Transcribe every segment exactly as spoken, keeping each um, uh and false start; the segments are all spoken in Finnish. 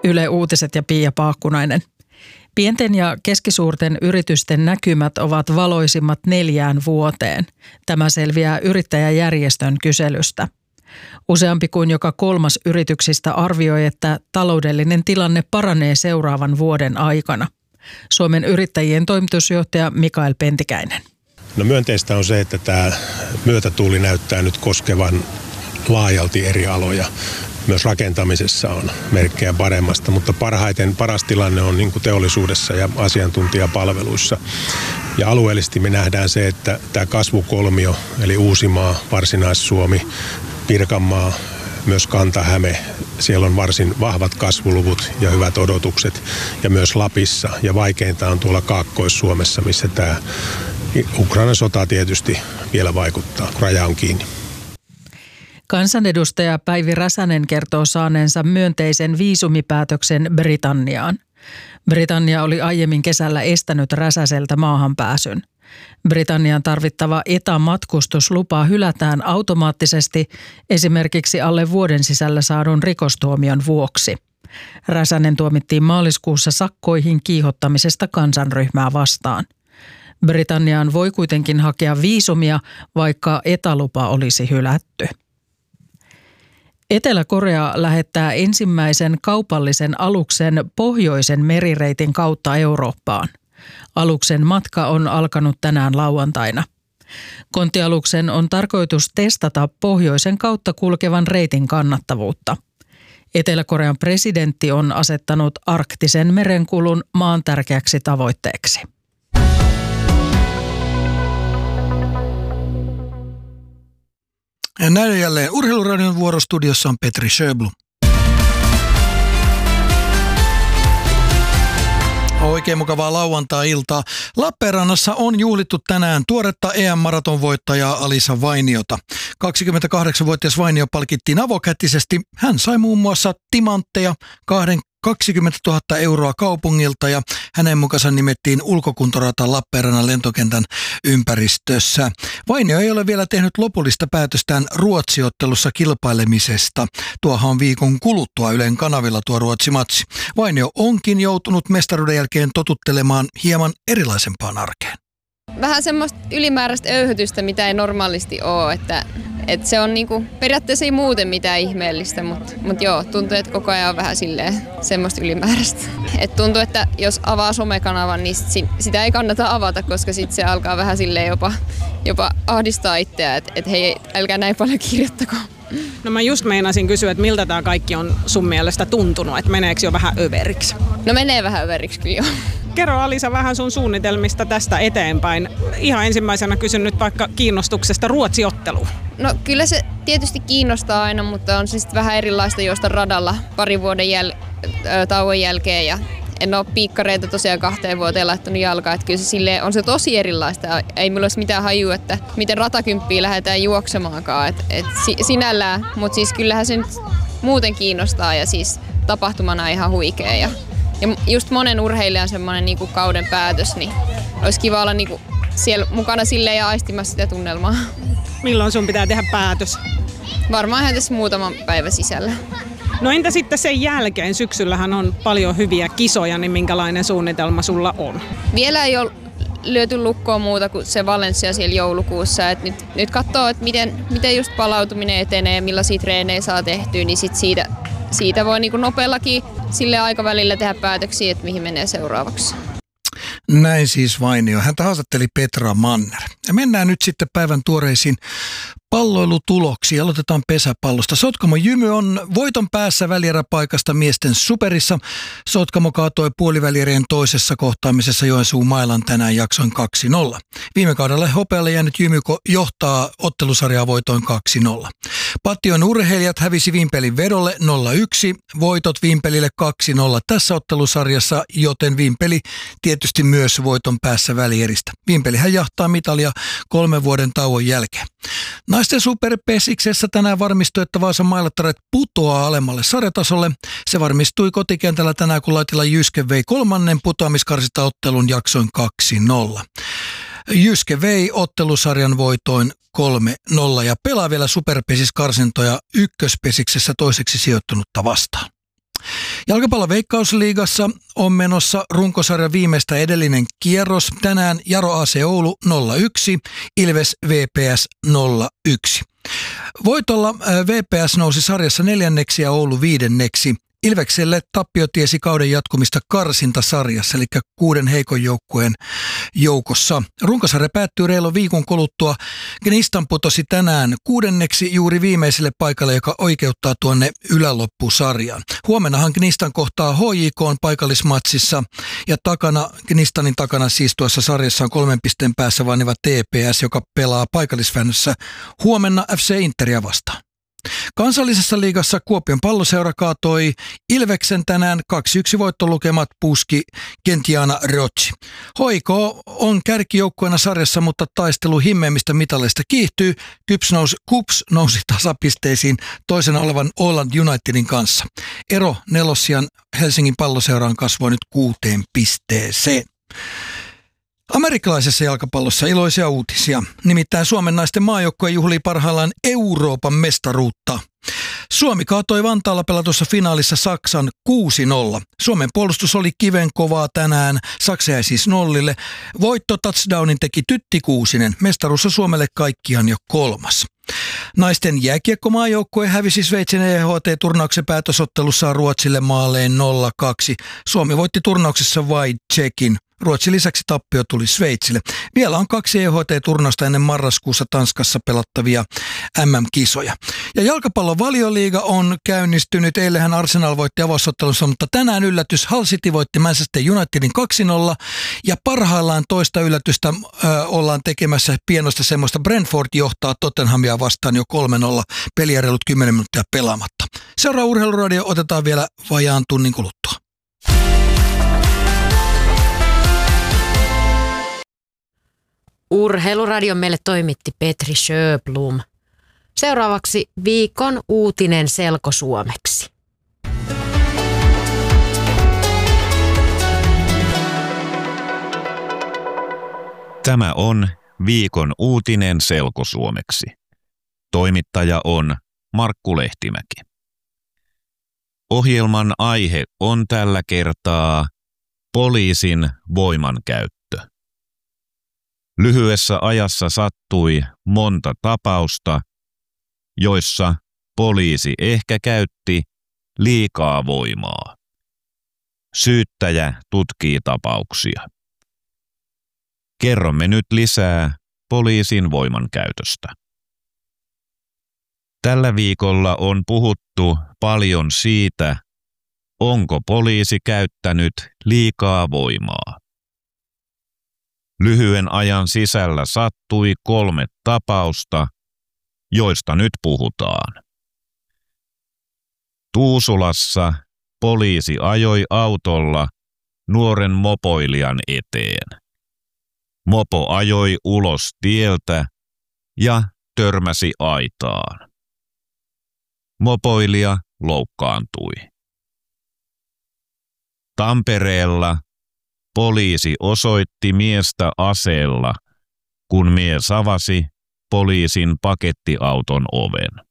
Yle Uutiset ja Pia Paakkunainen. Pienten ja keskisuurten yritysten näkymät ovat valoisimmat neljään vuoteen. Tämä selviää yrittäjäjärjestön kyselystä. Useampi kuin joka kolmas yrityksistä arvioi, että taloudellinen tilanne paranee seuraavan vuoden aikana. Suomen yrittäjien toimitusjohtaja Mikael Pentikäinen. No myönteistä on se, että tämä myötätuuli näyttää nyt koskevan laajalti eri aloja. Myös rakentamisessa on merkkejä paremmasta, mutta parhaiten paras tilanne on niin kuin teollisuudessa ja asiantuntijapalveluissa. Ja alueellisesti me nähdään se, että tämä kasvukolmio, eli Uusimaa, Varsinais-Suomi, Pirkanmaa, myös Kanta-Häme, siellä on varsin vahvat kasvuluvut ja hyvät odotukset. Ja myös Lapissa, ja vaikeinta on tuolla Kaakkois-Suomessa, missä tämä Ukrainan sota tietysti vielä vaikuttaa, kun raja on kiinni. Kansanedustaja Päivi Räsänen kertoo saaneensa myönteisen viisumipäätöksen Britanniaan. Britannia oli aiemmin kesällä estänyt Räsäseltä maahanpääsyn. Britannian tarvittava etämatkustuslupa hylätään automaattisesti esimerkiksi alle vuoden sisällä saadun rikostuomion vuoksi. Räsänen tuomittiin maaliskuussa sakkoihin kiihottamisesta kansanryhmää vastaan. Britanniaan voi kuitenkin hakea viisumia, vaikka etälupa olisi hylätty. Etelä-Korea lähettää ensimmäisen kaupallisen aluksen pohjoisen merireitin kautta Eurooppaan. Aluksen matka on alkanut tänään lauantaina. Konttialuksen on tarkoitus testata pohjoisen kautta kulkevan reitin kannattavuutta. Etelä-Korean presidentti on asettanut arktisen merenkulun maan tärkeäksi tavoitteeksi. Ja näin jälleen Urheiluradion vuorostudiossa on Petri Sjöblom. Oikein mukavaa lauantai-iltaa. Lappeenrannassa on juhlittu tänään tuoretta E M-maratonvoittajaa Alisa Vainiota. kaksikymmentäkahdeksanvuotias Vainio palkittiin avokätisesti. Hän sai muun muassa timantteja, kahden kaksikymmentätuhatta euroa kaupungilta ja hänen mukansa nimettiin ulkokuntorata Lappeenrannan lentokentän ympäristössä. Vainio ei ole vielä tehnyt lopullista päätöstään Ruotsi-ottelussa kilpailemisesta. Tuohan on viikon kuluttua Ylen kanavilla tuo Ruotsi-matsi. Vainio onkin joutunut mestaruuden jälkeen totuttelemaan hieman erilaisempaan arkeen. Vähän semmoista ylimääräistä öyhytystä, mitä ei normaalisti ole, että, että se on niinku, periaatteessa ei muuten mitään ihmeellistä, mutta, mutta joo, tuntuu, että koko ajan on vähän silleen semmoista ylimääräistä. Et tuntuu, että jos avaa somekanavan, niin sit, sitä ei kannata avata, koska sitten se alkaa vähän silleen jopa, jopa ahdistaa itseä, että et hei, älkää näin paljon kirjoittako. No mä just meinasin kysyä, että miltä tämä kaikki on sun mielestä tuntunut, että meneekö jo vähän överiksi? No menee vähän överiksi kyllä joo. Kerro Alisa vähän sun suunnitelmista tästä eteenpäin. Ihan ensimmäisenä kysyn nyt vaikka kiinnostuksesta Ruotsi-otteluun. No kyllä se tietysti kiinnostaa aina, mutta on se sitten vähän erilaista juosta radalla parin vuoden jäl- tauon jälkeen. Ja en ole piikkareita tosiaan kahteen vuoteen laittanut jalkaan. Että kyllä se silleen, on se tosi erilaista. Ei mulla olisi mitään hajua, että miten ratakymppiä lähdetään juoksemaankaan. Et, et sinällään, mutta siis kyllähän se nyt muuten kiinnostaa ja siis tapahtumana ihan huikea. Ja Ja just monen urheilijan semmoinen niinku kauden päätös, niin olisi kiva olla niinku siellä mukana silleen ja aistimassa sitä tunnelmaa. Milloin sun pitää tehdä päätös? Varmaan ihan tässä muutaman päivän sisällä. No entä sitten sen jälkeen? Syksyllähän on paljon hyviä kisoja, niin minkälainen suunnitelma sulla on? Vielä ei ole lyöty lukkoon muuta kuin se Valencia siellä joulukuussa. Et nyt, nyt katsoo, että miten, miten just palautuminen etenee, millaisia treenejä saa tehtyä, niin sit siitä, siitä voi niinku nopeallakin sille aikavälillä tehdä päätöksiä, että mihin menee seuraavaksi. Näin siis Vainio. Häntä haastatteli Petra Manner. Ja mennään nyt sitten päivän tuoreisiin palloilutuloksiin. Aloitetaan pesäpallosta. Sotkamo Jymy on voiton päässä välieräpaikasta miesten superissa. Sotkamo kaatoi puolivälierien toisessa kohtaamisessa Joensuun Mailan tänään jaksoin kaksi nolla. Viime kaudella hopealle jäänyt Jymy johtaa ottelusarjaa voitoin kaksi nolla. Pattion urheilijat hävisi Vimpelin vedolle nolla yksi. Voitot Vimpelille kaksi nolla tässä ottelusarjassa, joten Vimpeli tietysti myös voiton päässä välieristä. Vimpelihän jahtaa mitalia kolmen vuoden tauon jälkeen. Naisten superpesiksessä tänään varmistui, että Vaasan Mailattaret putoaa alemmalle sarjatasolle. Se varmistui kotikentällä tänään, kun Laitila Jyske vei kolmannen putoamiskarsintaottelun jaksoin kaksi nolla. Jyske vei ottelusarjan voitoin kolme nolla ja pelaa vielä superpesiskarsintoja ykköspesiksessä toiseksi sijoittunutta vastaan. Jalkapallon Veikkausliigassa on menossa runkosarjan viimeistä edellinen kierros. Tänään Jaro A C Oulu nolla yksi, Ilves V P S nolla yksi. Voitolla V P S nousi sarjassa neljänneksi ja Oulu viidenneksi. Ilvekselle tappio tiesi kauden jatkumista karsintasarjassa, eli kuuden heikon joukkueen joukossa. Runkosarja päättyy reilu viikon kuluttua. Gnistan putosi tänään kuudenneksi juuri viimeiselle paikalle, joka oikeuttaa tuonne yläloppusarjaan. Huomennahan Gnistan kohtaa H J K:n paikallismatsissa ja takana, Gnistanin takana siis tuossa sarjassa on kolmen pisteen päässä vaaniva T P S, joka pelaa paikallisväännössä huomenna F C Interia vastaan. Kansallisessa liigassa Kuopion Palloseura kaatoi Ilveksen tänään kaksi yksi voittolukemat puski Gentiana Rocci. H I K on kärkijoukkueena sarjassa, mutta taistelu himmeimmistä mitaleista kiihtyy. Kups nousi, Kups nousi tasapisteisiin toisena olevan Åland Unitedin kanssa. Ero nelossian Helsingin Palloseuraan kasvoi nyt kuuteen pisteeseen. Amerikkalaisessa jalkapallossa iloisia uutisia. Nimittäin Suomen naisten maajoukkue juhlii parhaillaan Euroopan mestaruutta. Suomi kaatoi Vantaalla pelatussa finaalissa Saksan kuusi nolla. Suomen puolustus oli kivenkovaa tänään. Saksa jäi siis nollille. Voitto touchdownin teki Tytti Kuusinen. Mestaruus on Suomelle kaikkiaan jo kolmas. Naisten jääkiekkomaajoukkue hävisi Sveitsin E H T-turnauksen päätösottelussaan Ruotsille maaleen nolla kaksi. Suomi voitti turnauksessa vain Tšekin. Ruotsin lisäksi tappio tuli Sveitsille. Vielä on kaksi E H T-turnausta ennen marraskuussa Tanskassa pelattavia M M-kisoja. Ja jalkapallon Valioliiga on käynnistynyt. Eilenhän Arsenal voitti avausottelussa, mutta tänään yllätys. Hull City voitti Manchester Unitedin kaksi nolla. Ja parhaillaan toista yllätystä ö, ollaan tekemässä pienosta semmoista. Brentford johtaa Tottenhamia vastaan jo kolme nolla. Peliä reilut kymmenen minuuttia pelaamatta. Seuraava Urheiluradio otetaan vielä vajaan tunnin kuluttua. Urheiluradion meille toimitti Petri Sjöblom. Seuraavaksi viikon uutinen selkosuomeksi. Tämä on viikon uutinen selkosuomeksi. Toimittaja on Markku Lehtimäki. Ohjelman aihe on tällä kertaa poliisin voimankäyttö. Lyhyessä ajassa sattui monta tapausta, joissa poliisi ehkä käytti liikaa voimaa. Syyttäjä tutkii tapauksia. Kerromme nyt lisää poliisin voimankäytöstä. Tällä viikolla on puhuttu paljon siitä, onko poliisi käyttänyt liikaa voimaa. Lyhyen ajan sisällä sattui kolme tapausta, joista nyt puhutaan. Tuusulassa poliisi ajoi autolla nuoren mopoilijan eteen. Mopo ajoi ulos tieltä ja törmäsi aitaan. Mopoilija loukkaantui. Tampereella poliisi osoitti miestä aseella, kun mies avasi poliisin pakettiauton oven.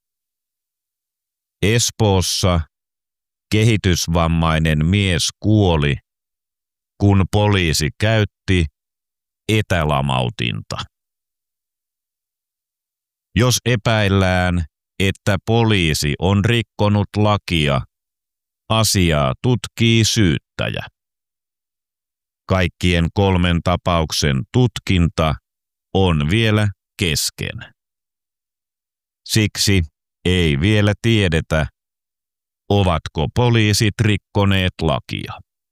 Espoossa kehitysvammainen mies kuoli, kun poliisi käytti etälamautinta. Jos epäillään, että poliisi on rikkonut lakia, asiaa tutkii syyttäjä. Kaikkien kolmen tapauksen tutkinta on vielä kesken. Siksi ei vielä tiedetä, ovatko poliisit rikkoneet lakia.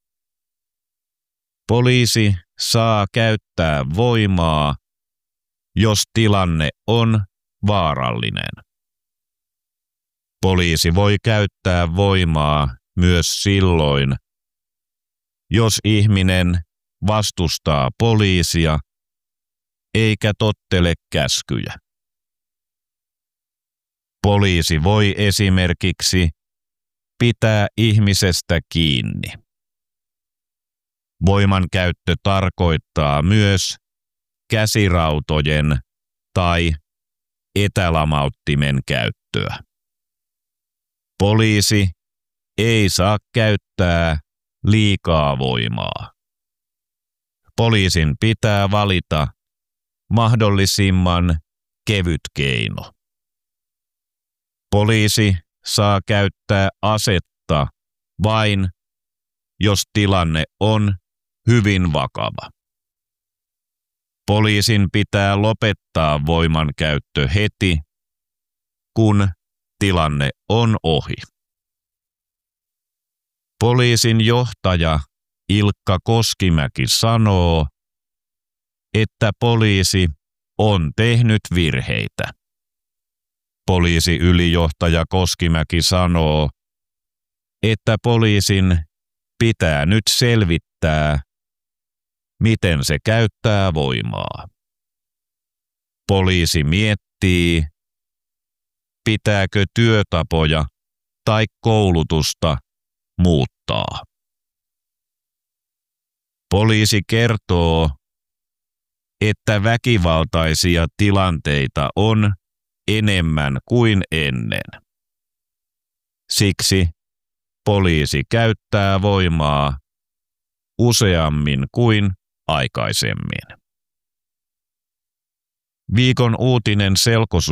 Poliisi saa käyttää voimaa, jos tilanne on vaarallinen. Poliisi voi käyttää voimaa myös silloin, jos ihminen vastustaa poliisia eikä tottele käskyjä. Poliisi voi esimerkiksi pitää ihmisestä kiinni. Voimankäyttö tarkoittaa myös käsirautojen tai etälamauttimen käyttöä. Poliisi ei saa käyttää liikaa voimaa. Poliisin pitää valita mahdollisimman kevyt keino. Poliisi saa käyttää asetta vain, jos tilanne on hyvin vakava. Poliisin pitää lopettaa voimankäyttö heti, kun tilanne on ohi. Poliisin johtaja Ilkka Koskimäki sanoo, että poliisi on tehnyt virheitä. Poliisiylijohtaja Koskimäki sanoo, että poliisin pitää nyt selvittää, miten se käyttää voimaa. Poliisi miettii, pitääkö työtapoja tai koulutusta muuttaa. Poliisi kertoo, että väkivaltaisia tilanteita on enemmän kuin ennen. Siksi poliisi käyttää voimaa useammin kuin aikaisemmin. Viikon uutinen Selkosuomessa